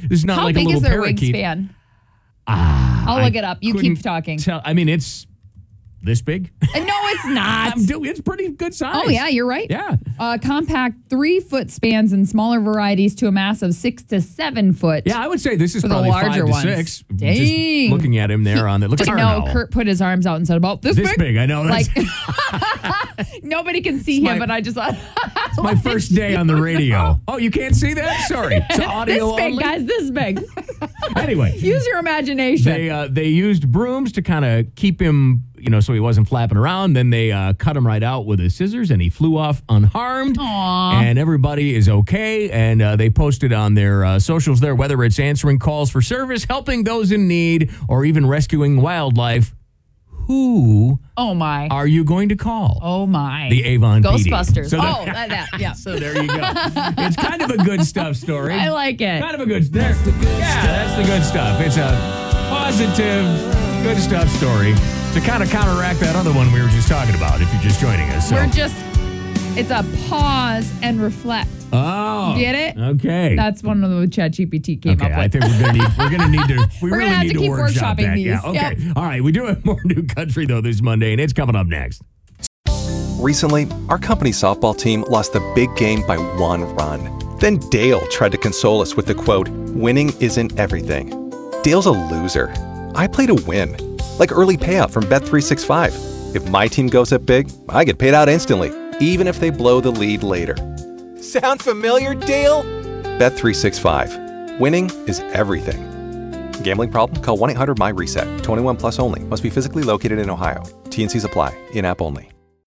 This is not How like a big little is their parakeet. wingspan? I'll look it up. You keep talking. I mean, it's this big. No, it's not. It's pretty good size. Oh, yeah, you're right. Yeah. Compact 3-foot spans in smaller varieties to a mass of 6 to 7 foot. Yeah, I would say this is For the probably 5 larger to ones. 6. Dang. Just looking at him there on the look at our No, owl. Kurt put his arms out and said, about this big. I know. Like, nobody can see him, but I just thought. It's my first day on the radio. Oh, you can't see that? Sorry. It's audio This big, only. guys, this big. Anyway. Use your imagination. They used brooms to kind of keep him, so he wasn't flapping around. Then they cut him right out with his scissors, and he flew off unharmed. Aww. And everybody is okay. And they posted on their socials there, whether it's answering calls for service, helping those in need, or even rescuing wildlife. Who are you going to call? Oh, my. The Avon PD. Ghostbusters. So that, yeah. So there you go. It's kind of a good stuff story. I like it. Kind of a good stuff. That's the good stuff. It's a positive, good stuff story to kind of counteract that other one we were just talking about, if you're just joining us. So. It's a pause and reflect. Oh. Get it? Okay. That's one of the ChatGPT came up with. I think we're gonna need to really need to workshop that. These. Yeah, okay. Yep. All right, we do have more New Country though this Monday, and it's coming up next. Recently, our company softball team lost the big game by 1 run. Then Dale tried to console us with the quote, "Winning isn't everything." Dale's a loser. I play to win. Like early payout from Bet365. If my team goes up big, I get paid out instantly, even if they blow the lead later. Sound familiar, Dale? Bet365. Winning is everything. Gambling problem? Call 1-800-MY-RESET. 21 plus only. Must be physically located in Ohio. T&Cs apply. In-app only.